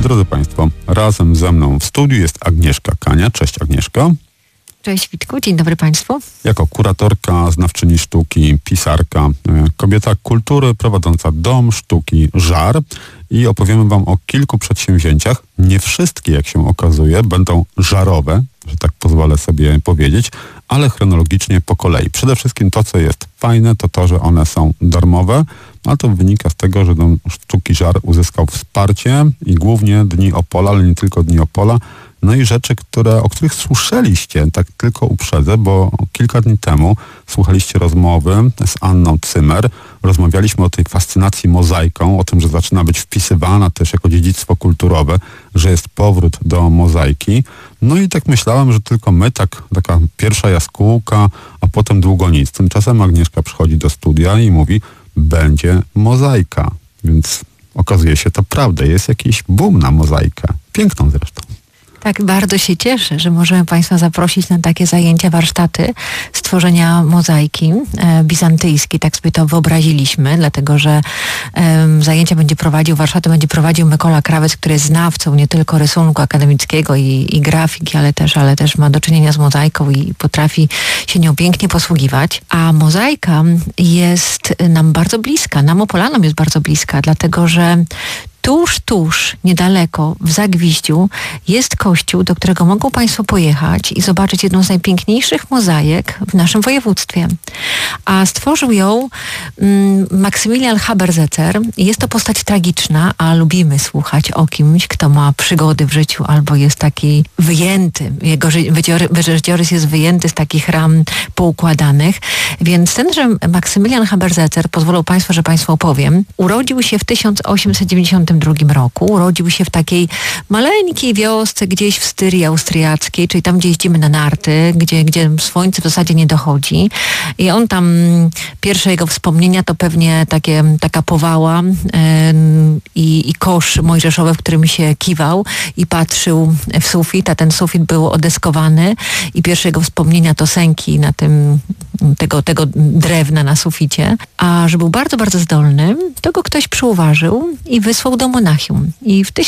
Drodzy Państwo, razem ze mną w studiu jest Agnieszka Kania. Cześć Agnieszka. Cześć Witku, dzień dobry Państwu. Jako kuratorka, znawczyni sztuki, pisarka, kobieta kultury prowadząca Dom Sztuki Żar i opowiemy Wam o kilku przedsięwzięciach. Nie wszystkie, jak się okazuje, będą żarowe, że tak pozwolę sobie powiedzieć, ale chronologicznie po kolei. Przede wszystkim to, co jest fajne, to to, że one są darmowe, a to wynika z tego, że Dom Sztuki Żar uzyskał wsparcie i głównie Dni Opola, ale nie tylko Dni Opola. No i rzeczy, o których słyszeliście, tak tylko uprzedzę, bo kilka dni temu słuchaliście rozmowy z Anną Cymer. Rozmawialiśmy o tej fascynacji mozaiką, o tym, że zaczyna być wpisywana też jako dziedzictwo kulturowe, że jest powrót do mozaiki. No i tak myślałem, że tylko my, taka pierwsza jaskółka, a potem długo nic. Tymczasem Agnieszka przychodzi do studia i mówi, będzie mozaika. Więc okazuje się to prawda, jest jakiś boom na mozaikę. Piękną zresztą. Tak, bardzo się cieszę, że możemy Państwa zaprosić na takie zajęcia, warsztaty stworzenia mozaiki bizantyjskiej. Tak sobie to wyobraziliśmy, dlatego że warsztaty będzie prowadził Mykola Krawec, który jest znawcą nie tylko rysunku akademickiego i grafiki, ale też ma do czynienia z mozaiką i potrafi się nią pięknie posługiwać. A mozaika jest nam bardzo bliska, nam Opolanom jest bardzo bliska, dlatego że tuż, niedaleko, w Zagwiździu jest kościół, do którego mogą Państwo pojechać i zobaczyć jedną z najpiękniejszych mozaik w naszym województwie. A stworzył ją Maksymilian Haberzecer. Jest to postać tragiczna, a lubimy słuchać o kimś, kto ma przygody w życiu albo jest taki wyjęty. Jego życiorys jest wyjęty z takich ram poukładanych. Więc tenże Maksymilian Haberzecer, pozwolą Państwo, że Państwu opowiem, urodził się w 1892 roku. Urodził się w takiej maleńkiej wiosce gdzieś w Styrii Austriackiej, czyli tam, gdzie jeździmy na narty, gdzie słońce w zasadzie nie dochodzi. I on tam, pierwsze jego wspomnienia to pewnie taka powała i kosz mojżeszowy, w którym się kiwał i patrzył w sufit, a ten sufit był odeskowany i pierwsze jego wspomnienia to sęki na tego drewna na suficie. A że był bardzo, bardzo zdolny, to go ktoś przyuważył i wysłał do Monachium. I w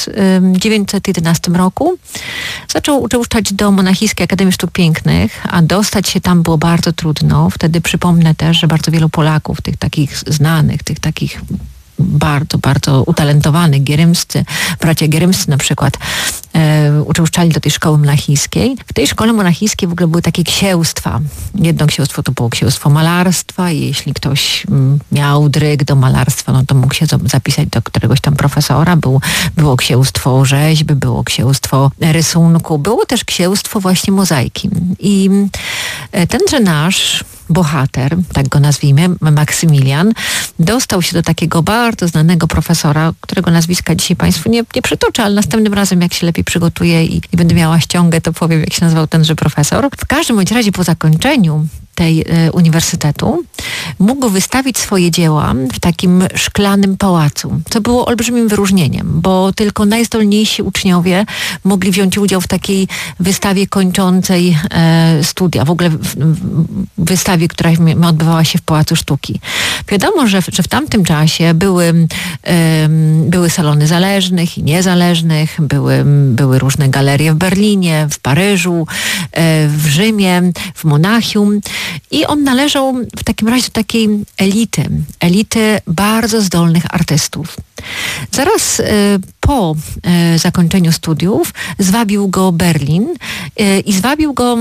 1911 roku zaczął uczęszczać do Monachijskiej Akademii Sztuk Pięknych, a dostać się tam było bardzo trudno. Wtedy przypomnę też, że bardzo wielu Polaków, tych takich znanych, tych takich bardzo, bardzo utalentowanych, bracia Gierymscy na przykład, uczęszczali do tej szkoły monachijskiej. W tej szkole monachijskiej w ogóle były takie księstwa. Jedno księstwo to było księstwo malarstwa i jeśli ktoś miał dryg do malarstwa, no to mógł się zapisać do któregoś tam profesora. Było księstwo rzeźby, było księstwo rysunku, było też księstwo właśnie mozaiki. I tenże nasz bohater, tak go nazwijmy, Maksymilian, dostał się do takiego bardzo znanego profesora, którego nazwiska dzisiaj Państwu nie przytoczę, ale następnym razem, jak się lepiej przygotuję i będę miała ściągę, to powiem, jak się nazywał tenże profesor. W każdym bądź razie po zakończeniu tej uniwersytetu mógł wystawić swoje dzieła w takim szklanym pałacu, co było olbrzymim wyróżnieniem, bo tylko najzdolniejsi uczniowie mogli wziąć udział w takiej wystawie kończącej studia, w ogóle wystawie, która odbywała się w Pałacu Sztuki. Wiadomo, że w tamtym czasie były salony zależnych i niezależnych, były różne galerie w Berlinie, w Paryżu, w Rzymie, w Monachium. I on należał w takim razie do takiej elity bardzo zdolnych artystów. Zaraz po zakończeniu studiów zwabił go Berlin i zwabił go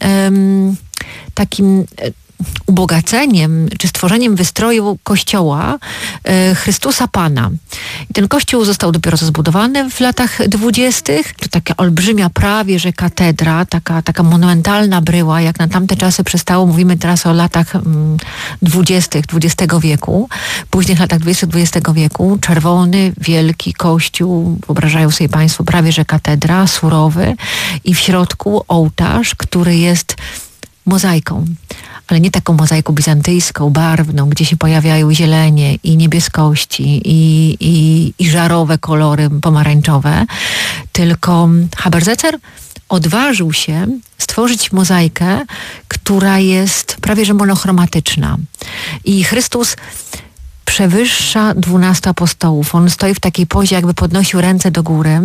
takim ubogaceniem czy stworzeniem wystroju kościoła Chrystusa Pana. I ten kościół został dopiero zbudowany w latach 20. To taka olbrzymia prawie, że katedra, taka monumentalna bryła, jak na tamte czasy przystało. Mówimy teraz o latach 20. XX wieku, późnych latach 20. XX wieku. Czerwony, wielki kościół, wyobrażają sobie Państwo, prawie, że katedra, surowy i w środku ołtarz, który jest mozaiką. Ale nie taką mozaiką bizantyjską, barwną, gdzie się pojawiają zielenie i niebieskości i żarowe kolory pomarańczowe, tylko Haberzecer odważył się stworzyć mozaikę, która jest prawie że monochromatyczna. I Chrystus przewyższa 12 apostołów. On stoi w takiej pozie, jakby podnosił ręce do góry,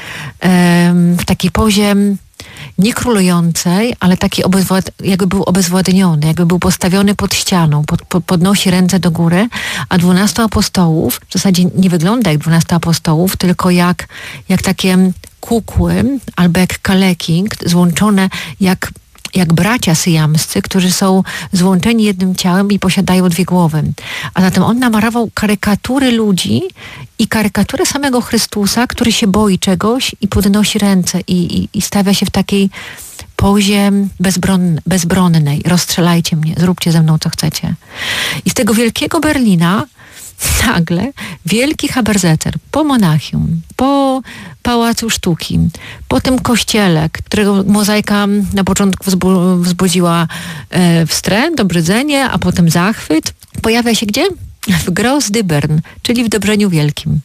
w takiej pozie nie królującej, ale taki jakby był obezwładniony, jakby był postawiony pod ścianą, podnosi ręce do góry, a 12 apostołów w zasadzie nie wygląda jak 12 apostołów, tylko jak takie kukły albo jak kaleki złączone jak bracia syjamscy, którzy są złączeni jednym ciałem i posiadają 2 głowy. A zatem on namalował karykatury ludzi i karykaturę samego Chrystusa, który się boi czegoś i podnosi ręce i stawia się w takiej pozie bezbronnej. Rozstrzelajcie mnie, zróbcie ze mną co chcecie. I z tego wielkiego Berlina nagle wielki Habersecer po Monachium, po Pałacu Sztuki, po tym kościele, którego mozaika na początku wzbudziła wstręt, obrzydzenie, a potem zachwyt, pojawia się gdzie? W Groß-Dybern, czyli w Dobrzeniu Wielkim.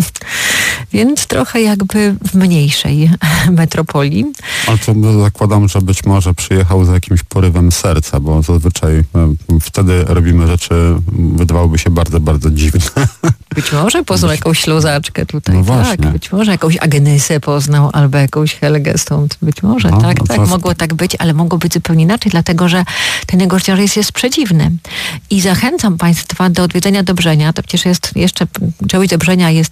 Więc trochę jakby w mniejszej metropolii. Ale to zakładam, że być może przyjechał z jakimś porywem serca, bo zazwyczaj wtedy robimy rzeczy, wydawałoby się bardzo, bardzo dziwne. Być może poznał jakąś Ślązaczkę tutaj, no tak. Właśnie. Być może jakąś Agnysę poznał, albo jakąś Helgę stąd. Być może, tak. Mogło tak być, ale mogło być zupełnie inaczej, dlatego że ten jego życiorys jest przedziwny. I zachęcam Państwa do odwiedzenia Dobrzenia. To przecież jest jeszcze, część Dobrzenia jest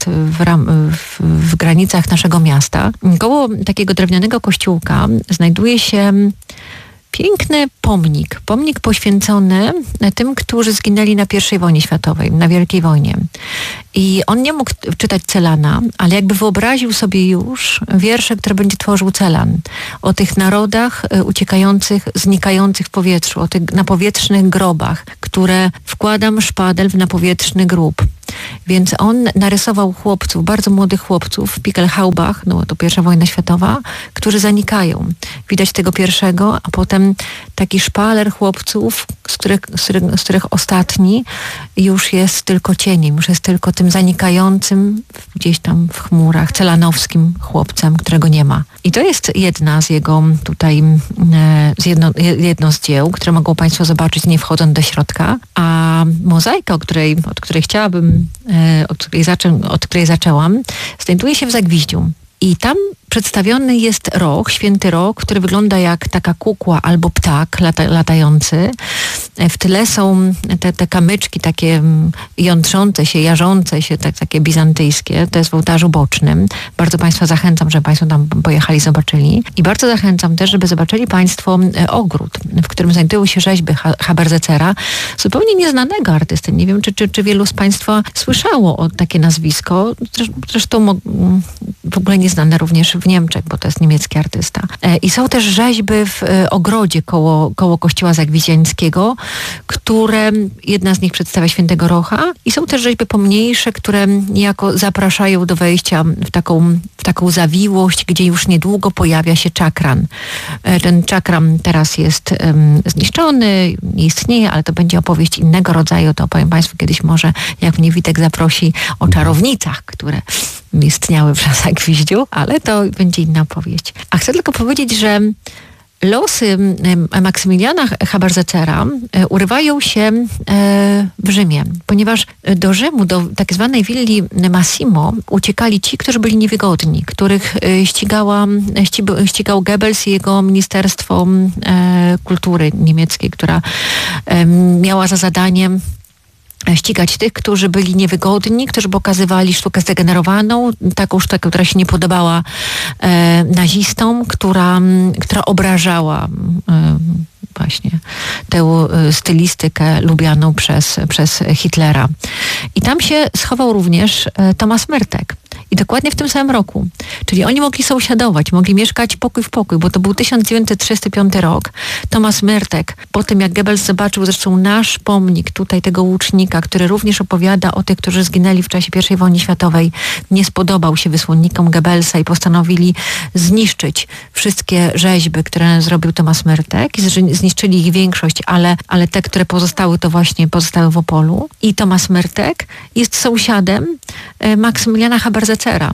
w granicach naszego miasta. Koło takiego drewnianego kościółka znajduje się piękny pomnik poświęcony tym, którzy zginęli na I wojnie światowej, na Wielkiej Wojnie. I on nie mógł czytać Celana, ale jakby wyobraził sobie już wiersze, które będzie tworzył Celan. O tych narodach uciekających, znikających w powietrzu, o tych napowietrznych grobach, które wkładam szpadel w napowietrzny grób. Więc on narysował chłopców, bardzo młodych chłopców w Pickelhaubach, no to I wojna światowa, którzy zanikają. Widać tego pierwszego, a potem taki szpaler chłopców, z których ostatni już jest tylko cieniem, już jest tylko tym zanikającym gdzieś tam w chmurach, celanowskim chłopcem, którego nie ma. I to jest jedna z jego tutaj, jedno z dzieł, które mogą Państwo zobaczyć nie wchodząc do środka, a mozaika, od której chciałabym, od której zaczęłam, znajduje się w Zagwiździu. I tam przedstawiony jest rog, święty rog, który wygląda jak taka kukła albo ptak latający. W tyle są te kamyczki takie jątrzące się, jarzące się, takie bizantyjskie. To jest w ołtarzu bocznym. Bardzo Państwa zachęcam, żeby Państwo tam pojechali, zobaczyli. I bardzo zachęcam też, żeby zobaczyli Państwo ogród, w którym znajdują się rzeźby Habersecera, zupełnie nieznanego artysty. Nie wiem, czy wielu z Państwa słyszało o takie nazwisko. Zresztą w ogóle nieznane również w Niemczech, bo to jest niemiecki artysta. I są też rzeźby w ogrodzie koło kościoła zagwiździańskiego, które, jedna z nich przedstawia świętego Rocha i są też rzeźby pomniejsze, które niejako zapraszają do wejścia w taką zawiłość, gdzie już niedługo pojawia się czakran. Ten czakran teraz jest zniszczony, nie istnieje, ale to będzie opowieść innego rodzaju. To opowiem Państwu kiedyś może, jak mnie Witek zaprosi, o czarownicach, które istniały w Zagwiździu, ale to będzie inna opowieść. A chcę tylko powiedzieć, że losy Maksymiliana Habersecera urywają się w Rzymie, ponieważ do Rzymu, do tak zwanej willi Massimo uciekali ci, którzy byli niewygodni, których ścigał Goebbels i jego Ministerstwo Kultury niemieckiej, która miała za zadanie ścigać tych, którzy byli niewygodni, którzy pokazywali sztukę zdegenerowaną, taką sztukę, która się nie podobała nazistom, która obrażała właśnie tę stylistykę lubianą przez Hitlera. I tam się schował również Thomas Myrtek. I dokładnie w tym samym roku. Czyli oni mogli sąsiadować, mogli mieszkać pokój w pokój, bo to był 1935 rok. Thomas Myrtek, po tym jak Goebbels zobaczył zresztą nasz pomnik tutaj tego łucznika, który również opowiada o tych, którzy zginęli w czasie I wojny światowej, nie spodobał się wysłannikom Goebbelsa i postanowili zniszczyć wszystkie rzeźby, które zrobił Thomas Myrtek i zniszczyli ich większość, ale te, które pozostały, to właśnie pozostały w Opolu. I Thomas Myrtek jest sąsiadem Maksymiliana Habersecera,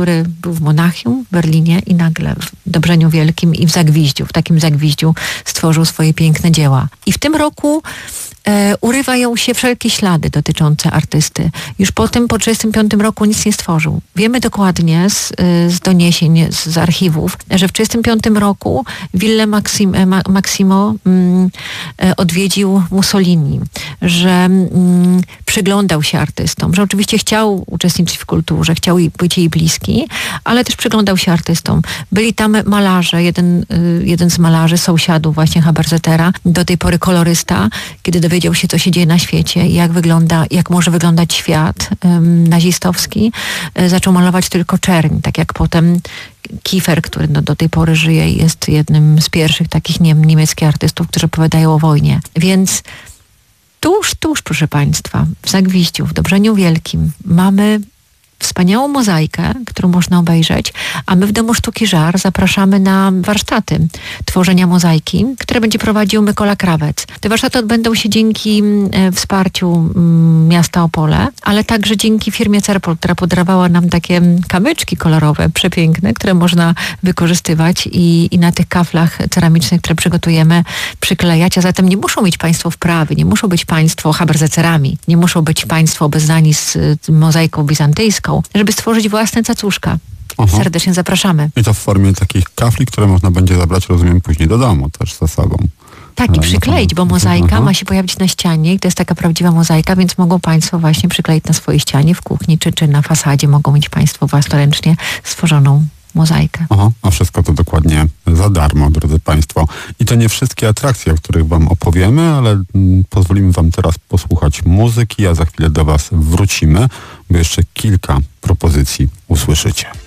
który był w Monachium, w Berlinie i nagle w Dobrzeniu Wielkim i w Zagwiździu, w takim Zagwiździu stworzył swoje piękne dzieła. I w tym roku urywają się wszelkie ślady dotyczące artysty. Już potem, po 1935 roku nic nie stworzył. Wiemy dokładnie z doniesień, z archiwów, że w 1935 roku Ville Massimo odwiedził Mussolini, że przyglądał się artystom, że oczywiście chciał uczestniczyć w kulturze, chciał być jej bliski, ale też przyglądał się artystom. Byli tam malarze, jeden z malarzy, sąsiadów właśnie Habersetera, do tej pory kolorysta, kiedy dowiedział się, co się dzieje na świecie i jak może wyglądać świat nazistowski, zaczął malować tylko czerń, tak jak potem Kiefer, który do tej pory żyje i jest jednym z pierwszych takich niemieckich artystów, którzy opowiadają o wojnie. Więc tuż, proszę Państwa, w Zagwiździu, w Dobrzeniu Wielkim mamy wspaniałą mozaikę, którą można obejrzeć, a my w Domu Sztuki Żar zapraszamy na warsztaty tworzenia mozaiki, które będzie prowadził Mykola Krawec. Te warsztaty odbędą się dzięki wsparciu miasta Opole, ale także dzięki firmie Cerpol, która podarowała nam takie kamyczki kolorowe, przepiękne, które można wykorzystywać i na tych kaflach ceramicznych, które przygotujemy, przyklejać, a zatem nie muszą mieć Państwo wprawy, nie muszą być Państwo haberzecerami, nie muszą być Państwo obeznani z mozaiką bizantyjską, żeby stworzyć własne cacuszka. Serdecznie zapraszamy. I to w formie takich kafli, które można będzie zabrać, rozumiem, później do domu też ze sobą. Tak, i przykleić, bo mozaika ma się pojawić na ścianie i to jest taka prawdziwa mozaika, więc mogą Państwo właśnie przykleić na swojej ścianie w kuchni czy na fasadzie. Mogą mieć Państwo własnoręcznie stworzoną mozaikę. A wszystko to dokładnie za darmo, drodzy Państwo. I to nie wszystkie atrakcje, o których Wam opowiemy, ale pozwolimy Wam teraz posłuchać muzyki, a za chwilę do Was wrócimy, bo jeszcze kilka propozycji usłyszycie.